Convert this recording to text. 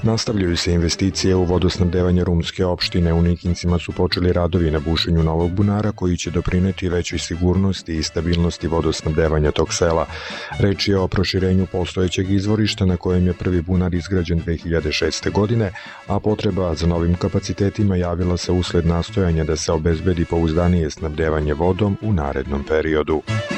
Nastavljaju se investicije u vodosnabdevanje rumske opštine. U Nikincima su počeli radovi na bušenju novog bunara koji će doprineti većoj sigurnosti i stabilnosti vodosnabdevanja tog sela. Reč je o proširenju postojećeg izvorišta na kojem je prvi bunar izgrađen 2006. godine, a potreba za novim kapacitetima javila se usled nastojanja da se obezbedi pouzdanije snabdevanje vodom u narednom periodu.